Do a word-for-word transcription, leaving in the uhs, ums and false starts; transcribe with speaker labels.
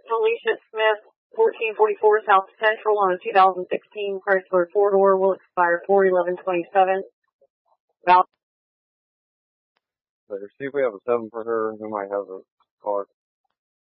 Speaker 1: Alicia Smith, fourteen forty-four South Central on a two thousand sixteen Chrysler four-door will expire four eleven twenty-seven. Val-
Speaker 2: Better see if we have a seven for her. We might have a car.